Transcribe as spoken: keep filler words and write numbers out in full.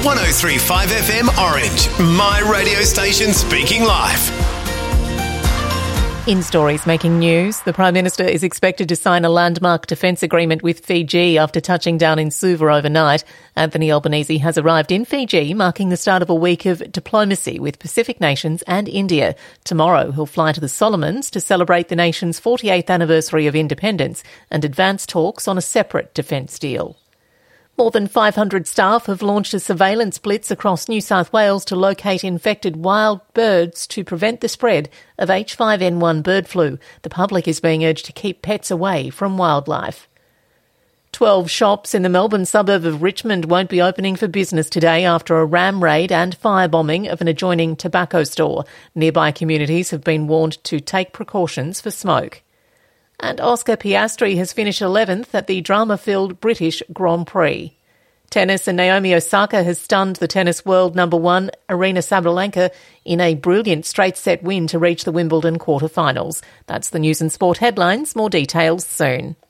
one oh three point five F M Orange, my radio station speaking live. In stories making news, the Prime Minister is expected to sign a landmark defence agreement with Fiji after touching down in Suva overnight. Anthony Albanese has arrived in Fiji, marking the start of a week of diplomacy with Pacific nations and India. Tomorrow he'll fly to the Solomons to celebrate the nation's forty-eighth anniversary of independence and advance talks on a separate defence deal. More than five hundred staff have launched a surveillance blitz across New South Wales to locate infected wild birds to prevent the spread of H five N one bird flu. The public is being urged to keep pets away from wildlife. Twelve shops in the Melbourne suburb of Richmond won't be opening for business today after a ram raid and firebombing of an adjoining tobacco store. Nearby communities have been warned to take precautions for smoke. And Oscar Piastri has finished eleventh at the drama-filled British Grand Prix. Tennis, and Naomi Osaka has stunned the tennis world number one, Aryna Sabalenka, in a brilliant straight-set win to reach the Wimbledon quarter-finals. That's the news and sport headlines. More details soon.